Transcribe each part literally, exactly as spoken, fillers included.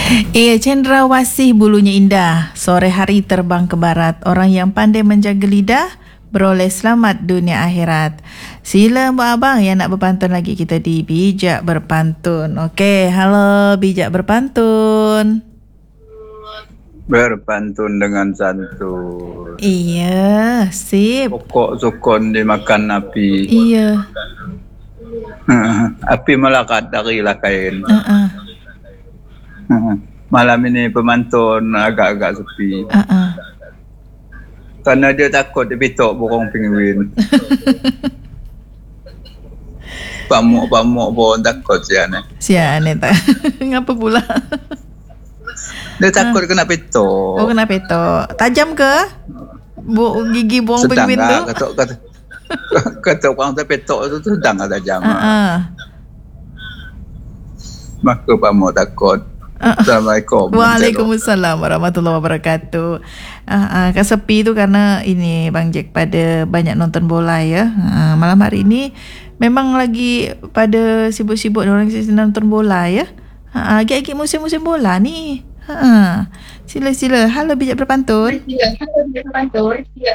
Eh, cendrawasih bulunya indah, sore hari terbang ke barat. Orang yang pandai menjaga lidah beroleh selamat dunia akhirat. Sila Mbak Abang yang nak berpantun lagi kita di Bijak Berpantun. Okey, halo Bijak Berpantun. Berpantun dengan santun. Iya, sip. Pokok sukun dimakan api. Iya. Api melekat dari kain. Uh-uh. Malam ini pemantun agak-agak sepi. Uh-uh. Karena dia takut dipitok burung penguin. Pamuk-pamuk pun takut sian. Sian tak. Ngapa pula? Dia takut uh. kena pitok. Oh, kena pitok. Tajam ke? Bu gigi burung penguin tu? Sedang ketuk ketuk. Ketuk orang tu pitok tu sedang tajam. Uh-uh. Maka pamuk takut. Assalamualaikum. Waalaikumsalam warahmatullahi wabarakatuh. Uh, uh, kan sepi tu karena ini Bang Jack pada banyak nonton bola ya. Uh, malam hari ini memang lagi pada sibuk-sibuk orang nonton bola ya. Uh, agak-agak musim-musim bola ni. Uh, sila-sila. Halo Bijak Berpantun. Halo Bijak Berpantun.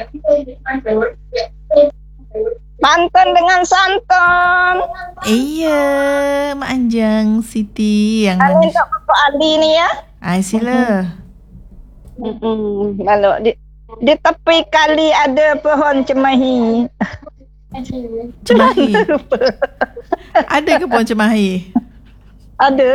Pantun dengan santun. Iya, Mak Anjang Siti yang manis. Ini untuk Pak Ali ni ya. Ai sila. Hmm. Lalu di, di tepi kali ada pohon cemahi. Cemahi. Ada ke pohon cemahi? Ada.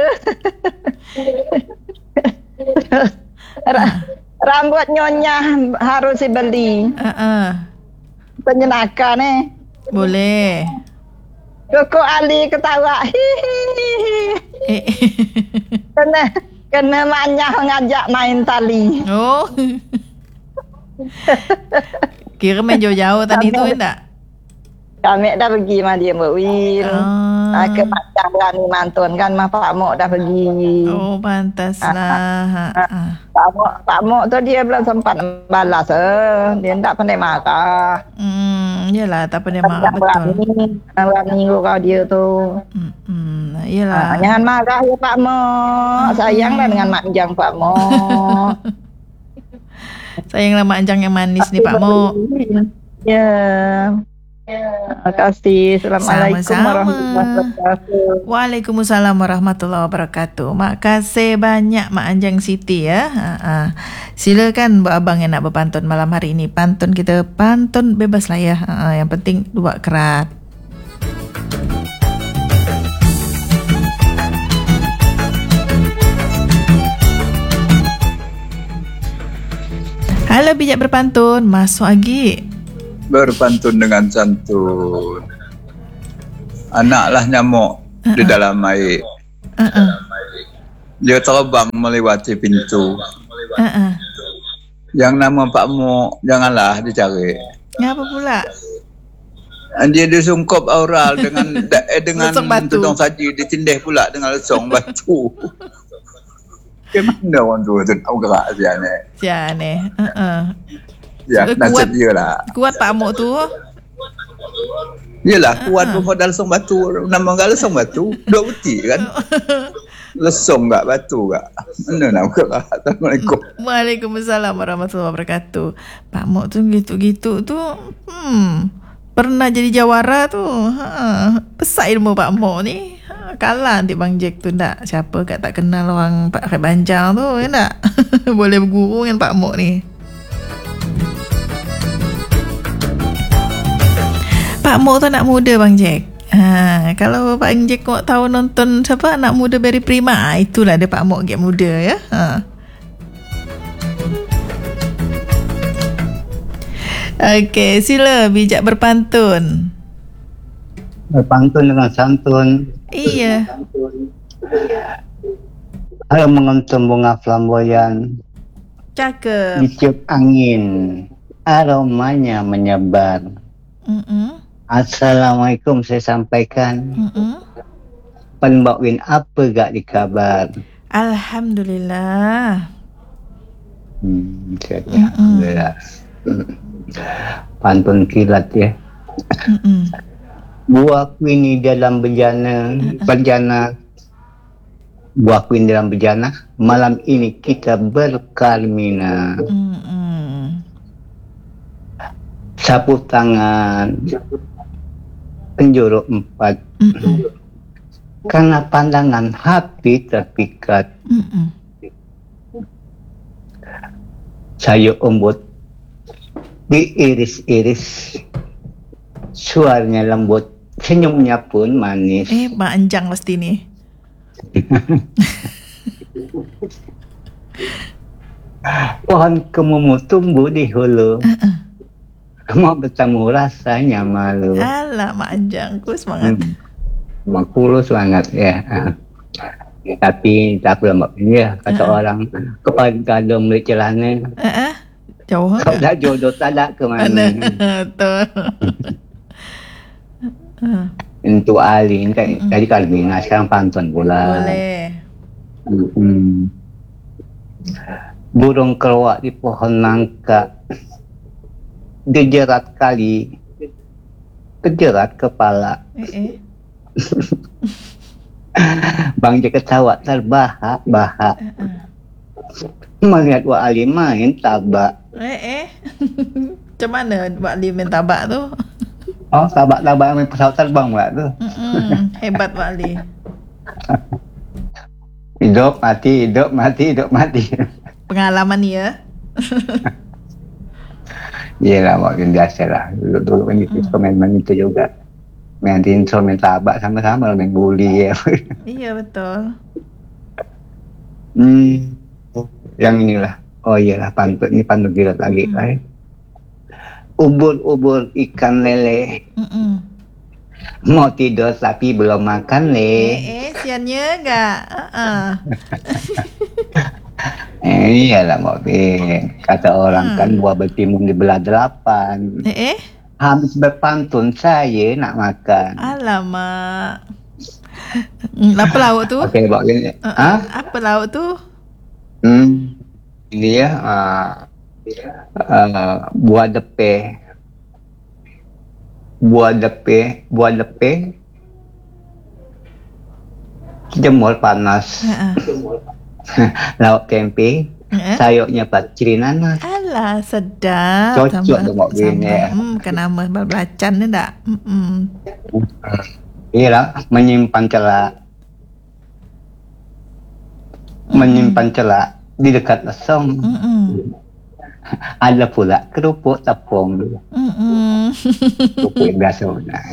Rambut nyonya harus dibeli. Uh-uh. Penyenakan eh. Boleh. Koko Ali ketawa. Hihihi. Kena kena maknya ngajak main tali. Oh. Kira main jauh-jauh tadi tu tak? Kami dah pergi mah dia Mbak Wil. Ah. Ke macam berani mantun kan mah Pak Mok dah pergi. Oh, pantaslah. Ah. Ah. Pak Mok, Pak Mok tu dia belum sempat balas eh. Dia tak pandai marah. Hmm, yalah tak pandai marah betul. Berani kau dia tu. Hmm, yalah. Ah, jangan marah ya Pak Mok. Hmm. Sayanglah dengan Mak Anjang Pak Mok. Sayanglah Mak Anjang yang manis ni Pak Mok. Ya. Terima kasih. Assalamualaikum warahmatullahi wabarakatuh. Waalaikumsalam warahmatullahi wabarakatuh. Makasih banyak Mak Anjang Siti ya. Ha, ha. Silakan Mbak Abang yang nak berpantun malam hari ini. Pantun kita pantun bebas lah ya. Ha, ha. Yang penting dua kerat. Halo Bijak Berpantun, masuk lagi. Berpantun dengan santun. Anaklah nyamuk uh-uh. di dalam air. Uh-uh. Dia terbang melewati pintu. Uh-uh. Yang nama Pak Mok janganlah dicari. Ngapa pula? Dia disungkup oral dengan eh, dengan tudung saji, ditindih pula dengan lesong batu. Kemana orang tu tu tahu gerak sian ni. Sian ni. Uh-uh. Ya, so, nasib dia lah. Kuat Pak Mok tu. Yelah, kuat uh-huh. pun lesong batu. Nama enggak lesong batu. Dua putih kan. Lesong enggak batu enggak. Mana nak gerak. Assalamualaikum. Waalaikumsalam warahmatullahi wabarakatuh. Pak Mok tu gitu-gitu tu. Hmm. Pernah jadi jawara tu. Ha. Besar ilmu Pak Mok ni. Ha. Kalah nanti Bang Jack tu tak. Siapa kat tak kenal orang Pak Khair Banjang tu. Ya tak? Boleh berguru dengan Pak Mok ni. Pak Mok tu anak muda Bang Jack. Ha, kalau Bang Jack kau tahu nonton siapa anak muda Barry Prima, ha, itulah dia Pak Mok gap muda ya. Ha. Okey, sila Bijak Berpantun. Berpantun dengan santun. Iya. Ada mengentum bunga flamboyan. Cakep. Ditiup angin, aromanya menyebar. Mm-mm. Assalamualaikum saya sampaikan. Mm-mm. Pan Mbak Win apa gak dikabar? Alhamdulillah. Hmm, alhamdulillah. Pantun kilat ya. Mm-mm. Buah ini dalam bejana, bejana buah kuin dalam bejana. Malam ini kita berkarmina. Mm-mm. Sapu tangan. Penjuru empat. Mm-mm. Karena pandangan hati terpikat. Mm-mm. Sayur umbut diiris-iris. Suaranya lembut, senyumnya pun manis. Eh, panjang pasti ni. Pohon kemumu tumbuh di hulu. Uh-uh. Mau bertemu rasanya malu. Alah, panjang. Ku semangat. Hmm. Makulu semangat ya. Tapi tak apa mak ya kata uh-uh. orang kepada kado beli celana. Uh-uh. Jauh. Kau dah jodoh tak ada ke mana. Betul. uh. Untuk Ali ni kan tadi Kalbina sekarang pantun pula. Boleh. Hmm. Burung keluar di pohon nangka. Dijerat kali. Kejerat kepala. Eh, eh. Bang dia ketawa terbahak-bahak. Uh-uh. Melihat Wak Ali main tabak. Eh, eh. Macam mana Wak Ali main tabak tu? Oh, tabak-tabak main pesawat terbang pula tu. Mm-mm. Hebat Wak Ali. Hidup, mati, hidup, mati, hidup, mati. Pengalaman ni ya. Yelah, makin biasa lah. Dulu-dulu kan itu hmm. main-main itu juga. Main tinso, main tabak sama-sama, main buli ya. Iya, betul. Hmm. Yang inilah. Oh iyalah, pantun. Ini pantun gila lagi. Hmm. Kan? Ubur-ubur ikan lele. Mm-mm. Mau tidur tapi belum makan le. Eh, eh siannya enggak? Uh-uh. Eh, iyalah mau kata orang hmm. kan buah bertimun di belah delapan. Eh, eh? Habis berpantun saya nak makan. Alamak. Apa lauk tu? Okey, bawa gini. Uh-uh. Ha? Apa lauk tu? Hmm. Ini ya. Uh, uh, buah depe. Buah depe, buah depe. Jemur panas. Uh-uh. Lauk tempe. Uh-uh. Sayurnya paciri nanas. Alah, sedap. Cocok tu buat gini. Hmm, bukan nama belacan ni tak? Hmm. Iyalah, menyimpan celak. Menyimpan celak di dekat lesung. Mm-mm. Ada pula kerupuk tepung. Mm-mm. Kerupuk yang biasa.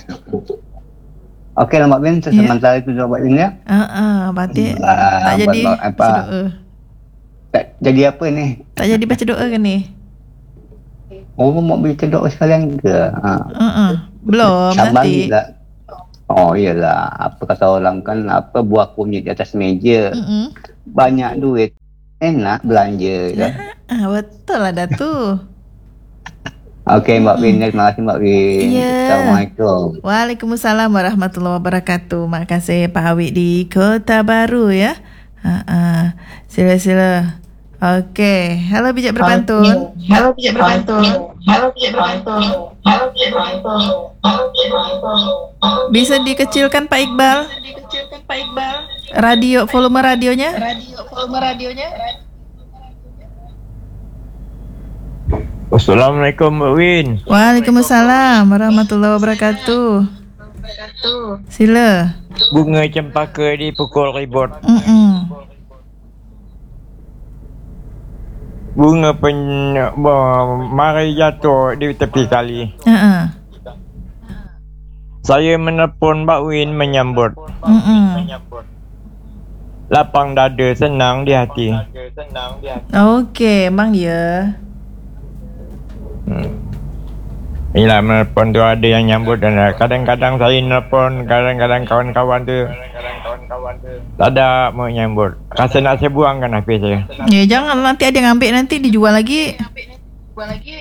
Okey lah Mak Bin, sementara yeah. itu buat ini ya. Uh-uh, batik uh, tak jadi apa? Doa. Tak jadi apa ni? Tak jadi baca doa ke ni? Oh, Mak Bin baca doa sekalian ke? Ha. Uh-uh. Belum nanti. Lah. Oh iyalah, apa kata orang kan, apa buah kunyit di atas meja. Mm-mm. Banyak duit. Enak belanja ya. Ah, betul lah dah tu. Okey Mbak Bin, hmm. terima kasih Mbak Bin. Yeah. Assalamualaikum. Waalaikumsalam warahmatullahi wabarakatuh. Terima kasih Pak Hawid di Kota Baru ya. Ha ah. Sila-sila. Okey, halo bijak berpantun. Halo bijak berpantun. Halo bijak berpantun. Halo bijak berpantun. Halo bijak berpantun. Bisa dikecilkan Pak Iqbal? Dikecilkan Pak Iqbal. Radio, volume radionya? Radio, volume radionya. Assalamualaikum Mbak Win. Waalaikumsalam warahmatullahi wabarakatuh. Sila. Bunga cempaka di pukul ribut. Mm-mm. Bunga pen mari jatuh di tepi kali. Uh-uh. Saya menelpon Mbak Win menyambut. Mm-mm. Lapang dada, senang di hati. Okey, bang ya. Hmm. Inilah menelpon tu ada yang nyambut dan kadang-kadang saya nelpon, kadang-kadang kawan-kawan tu tak ada mau nyambut. Rasa nak saya buangkan H P saya. Ya jangan, nanti ada yang ambil, nanti dijual lagi. Jual lagi.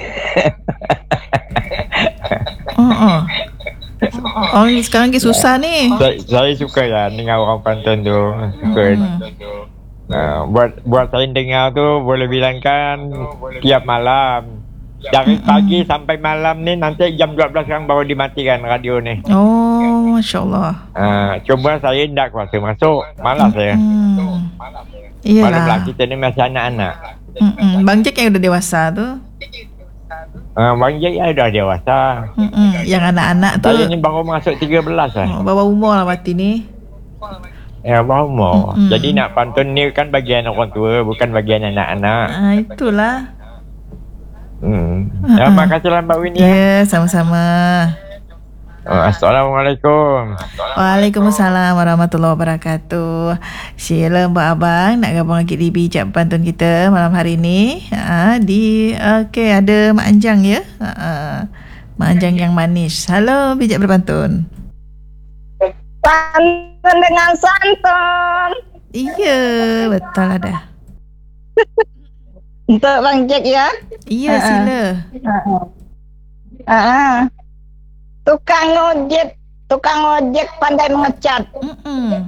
Oh, oh. Oh, sekarang ni susah ni. Saya, saya suka ya dengar orang pantun tu. Suka. Hmm. Nah, buat buat saya dengar tu boleh bilangkan tiap malam. Dari pagi sampai malam ni, nanti jam dua belas sekarang baru dimatikan radio ni. Oh. Masya-Allah. Uh, cuba saya tak kuasa masuk. Malas saya. Hmm. Malah Iyalah. kita ni masih anak-anak. Mm-mm. Bang Jack yang udah dewasa tu. Uh, Bang Jack dah dewasa. Mm-mm. Yang anak-anak tu. Saya ni baru masuk tiga belas lah. Oh, bawah umur lah Wati ni. Ya, baru umur. Mm-mm. Jadi nak pantun ni kan bagian orang tua, bukan bagian anak-anak. Ah, itulah. Hmm. Uh-uh. Ya, terima kasih lah Mbak Win Ya, ya. yeah, sama-sama. Oh, Assalamualaikum. Waalaikumsalam warahmatullahi wabarakatuh. Sila Mbak Abang nak gabung lagi di bijak pantun kita malam hari ni. Ha, di okey ada Mak Anjang ya. Ha, Mak Anjang yang manis. Halo bijak berpantun. Pantun dengan santun. Iya, betul ada. Untuk Bang Jack ya. Iya, Ha-ha. sila. Ah. Tukang ojek, tukang ojek pandai mengecat. Mm-mm.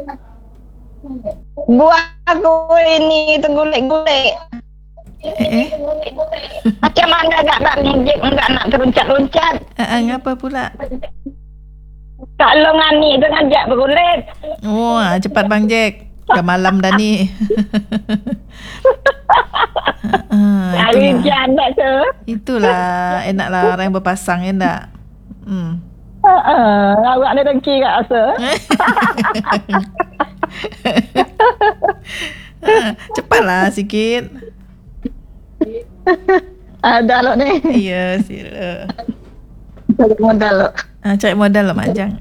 Buah aku ini tergulik-gulik. Eh, eh. Macam mana agak Bang Jack enggak nak terluncat-luncat. Ah, ah, ngapa pula? Kalau ngani tu ngajak bergulit. Wah, cepat Bang Jack. Dah malam dah ni. Ah, Hari itulah. janak tu. Itulah enaklah orang yang berpasang ya tak? Hmm. Uh, awak ni dengki kat rasa. Ah, cepatlah sikit. Ada lo ni. Ya, sila. Cari modal lo. Ah, cari modal lah Mak Anjang.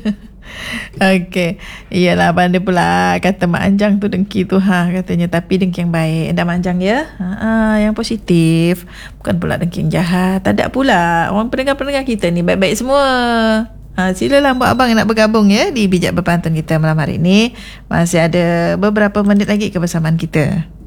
Okey. Iyalah pandai pula kata Mak Anjang tu dengki tu ha katanya, tapi dengki yang baik. Dah Mak Anjang ya. Ha, ah, yang positif, bukan pula dengki yang jahat. Tak ada pula. Orang pendengar-pendengar kita ni baik-baik semua. Ha, silalah Mbak Abang yang nak bergabung ya di bijak berpantun kita malam hari ini. Masih ada beberapa minit lagi kebersamaan kita.